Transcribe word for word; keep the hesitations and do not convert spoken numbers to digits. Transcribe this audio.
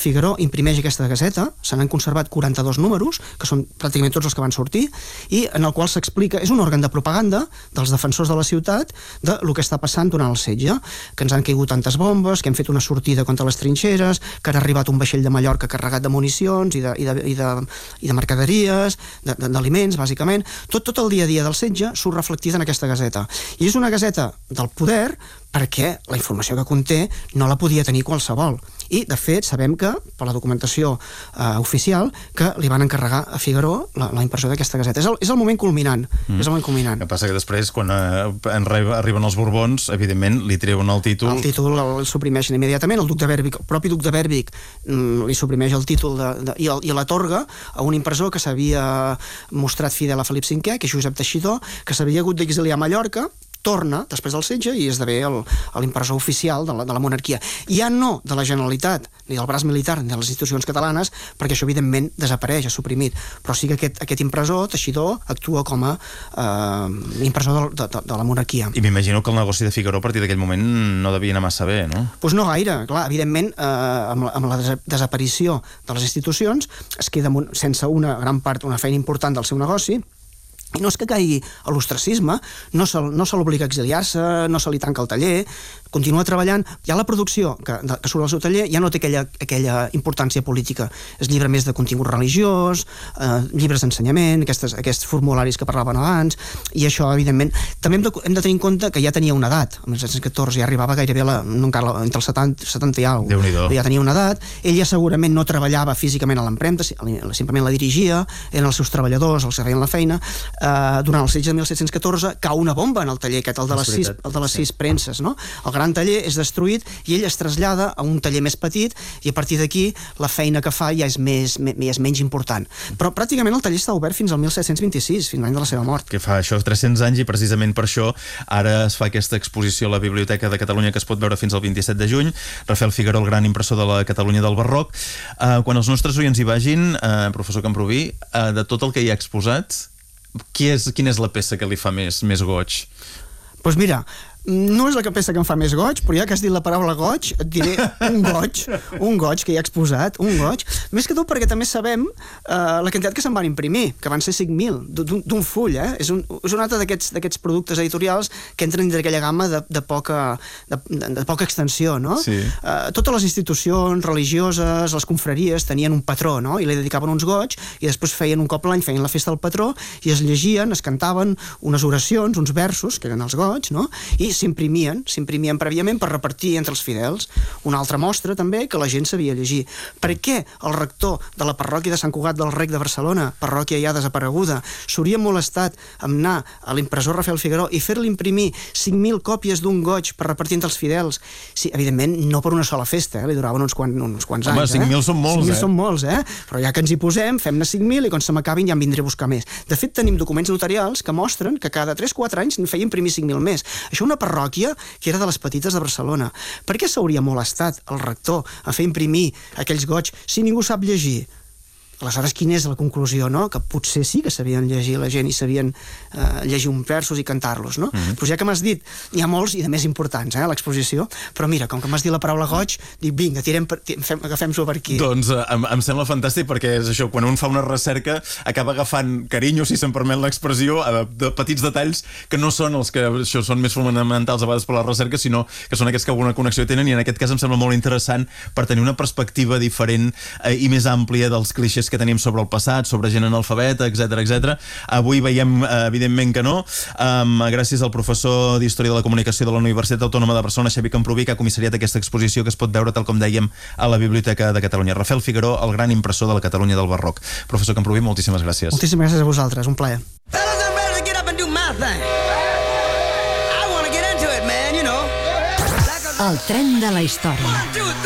Figueró imprimeix aquesta gaseta, se n'han conservat quaranta-dos números, que són pràcticament tots els que van sortir, i en el qual s'explica, és un òrgan de propaganda dels defensors de la ciutat de lo que està passant durant el setge, que ens han caigut tantes bombes, que hem fet una sortida contra les trinxeres, que ha arribat un vaixell de Mallorca carregat de municions i de, i de, i de, i de mercaderies, d'aliments, bàsicament. Tot, tot el dia a dia del setge surt reflectit en aquesta gaseta. I és una gaseta del poder perquè la informació que conté no la podia tenir qualsevol. I, de fet, sabem que, per la documentació eh, oficial, que li van encarregar a Figueró la, la impressió d'aquesta gaseta. És el, és el moment culminant. Mm. És el moment culminant. El que passa que després, quan eh, arriben els Borbons, evidentment, li treuen el títol. El títol el, el suprimeixen immediatament. El duc de Berwick, el propi duc de Berwick mm, li suprimeix el títol de, de, i, el, i l'atorga a un impressor que s'havia mostrat fidel a Felip cinquè, que és Josep Teixidor, que s'havia hagut d'exiliar a Mallorca, torna després del setge i esdevé l'impressor oficial de la, de la monarquia. Ja no de la Generalitat, ni del braç militar, ni de les institucions catalanes, perquè això evidentment desapareix, és suprimit. Però sí que aquest, aquest impressor, Teixidor, actua com a eh, impressor de, de, de la monarquia. I m'imagino que el negoci de Figueró a partir d'aquell moment no devia anar massa bé, no? Doncs pues no gaire, clar, evidentment eh, amb, la, amb la desaparició de les institucions es queda sense una gran part, una feina important del seu negoci. I no és que caigui a l'ostracisme, no se, no se l'obliga a exiliar-se, no se li tanca el taller, continua treballant. Ja la producció que, que surt al seu taller ja no té aquella, aquella importància política. És llibre més de contingut religiós, eh, llibres d'ensenyament, aquestes, aquests formularis que parlaven abans, i això, evidentment, també hem de, hem de tenir en compte que ja tenia una edat. En mil set-cents catorze ja arribava gairebé a la, no encara, entre els setanta, setanta i alguna cosa. Ja tenia una edat. Ell ja segurament no treballava físicament a l'empremta, simplement la dirigia, eren els seus treballadors els que feien la feina. Uh, durant el setge de mil set-cents catorze cau una bomba en el taller aquest, el de les, sis, el de les sis premses, no? El gran taller és destruït i ell es trasllada a un taller més petit i a partir d'aquí la feina que fa ja és, més, me, és menys important. Però pràcticament el taller està obert fins al mil set-cents vint-i-sis, fins l'any de la seva mort. Que fa això tres-cents anys i precisament per això ara es fa aquesta exposició a la Biblioteca de Catalunya que es pot veure fins al vint-i-set de juny. Rafael Figueró, el gran impressor de la Catalunya del Barroc. Uh, quan els nostres oients hi vagin, uh, professor Camprubí, uh, de tot el que hi ha exposat, Qui és, quina és la peça que li fa més, més goig? Doncs pues mira, no és la peça que em fa més goig, però ja que has dit la paraula goig, et diré un goig, un goig que hi ha exposat, un goig, més que tot perquè també sabem eh, la quantitat que se'n van imprimir, que van ser cinc mil, d'un full, eh? És un, és un altre d'aquests productes editorials que entren dins d'aquella gamma de, de, poca, de, de, de poca extensió, no? Sí. Eh, totes les institucions religioses, les confraries, tenien un patró, no? I li dedicaven uns goig, i després feien un cop l'any, feien la festa del patró, i es llegien, es cantaven unes oracions, uns versos, que eren els goig, no? I s'imprimien, s'imprimien prèviament per repartir entre els fidels. Una altra mostra també que la gent sabia llegir. Per què el rector de la parròquia de Sant Cugat del Rec de Barcelona, parròquia ja desapareguda, s'hauria molestat amb anar a l'impressor Rafael Figueró i fer-li imprimir cinc mil còpies d'un goig per repartir entre els fidels? Sí, evidentment, no per una sola festa, eh? Li duraven uns, quant, uns quants Home, anys. cinc mil eh? són molts, cinc mil eh? són molts, eh? Però ja que ens hi posem, fem-ne cinc mil i quan se m'acabin ja em vindré a buscar més. De fet, tenim documents notarials que mostren que cada tres quatre anys en feia imprimir cinc mil més. Això una parròquia que era de les petites de Barcelona. Per què s'hauria molestat el rector a fer imprimir aquells goig si ningú sap llegir? Aleshores, quina és la conclusió, no? Que potser sí que sabien llegir la gent i sabien eh, llegir uns versos i cantar-los, no? Mm-hmm. Però ja que m'has dit, n'hi ha molts i de més importants, eh, a l'exposició, però mira, com que m'has dit la paraula goig, dic, vinga, tirem per, fem, agafem-s'ho per aquí. Doncs eh, em, em sembla fantàstic perquè és això, quan un fa una recerca acaba agafant carinyo, si se'm permet l'expressió, de, de petits detalls que no són els que això són més fonamentals a vegades per la recerca, sinó que són aquests que alguna connexió tenen, i en aquest cas em sembla molt interessant per tenir una perspectiva diferent eh, i més àmplia dels clixés que tenim sobre el passat, sobre gent analfabeta, etcètera, etcètera. Avui veiem, evidentment, que no. Um, gràcies al professor d'Història de la Comunicació de la Universitat Autònoma de Barcelona, Xavi Camprubí, que ha comissariat aquesta exposició que es pot veure, tal com dèiem, a la Biblioteca de Catalunya. Rafael Figueró, el gran impressor de la Catalunya del Barroc. Professor Camprubí, moltíssimes gràcies. Moltíssimes gràcies a vosaltres, un plaer. El tren de la història.